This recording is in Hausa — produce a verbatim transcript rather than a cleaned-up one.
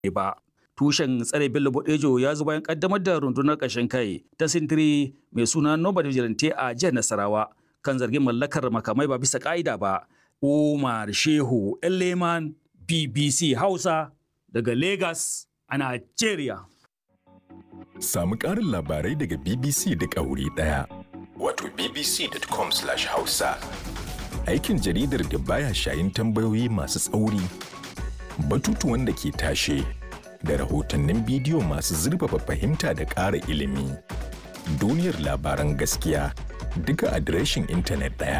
ba. Tushen tsare Bello Bodejo ya zo bayan kaddamar da rundunar ƙarshen kai ta sintiri mai suna Nobel Vigilante a jihar Nasarawa kan zargin mallakar makamai ba bisa ƙa'ida ba. Umar Shehu Eleman B B C Hausa daga Lagos a Nigeria. Samu ƙarin labarai daga B B C da ƙauri ɗaya. Wato b b c dot com slash hausa. Aikin jaridar da baya shayin tambayoyi masu tsauri, batutuwan da ke tashe, da rahotannin bidiyo masu zurfafa fahimta da ƙara ilimi. Duniyar labaran gaskiya duka adireshin intanet ɗaya.